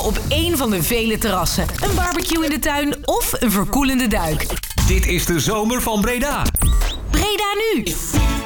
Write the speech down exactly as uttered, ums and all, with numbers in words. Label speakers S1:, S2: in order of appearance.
S1: op één van de vele terrassen. Een barbecue in de tuin of een verkoelende duik.
S2: Dit is de zomer van Breda.
S1: Breda nu!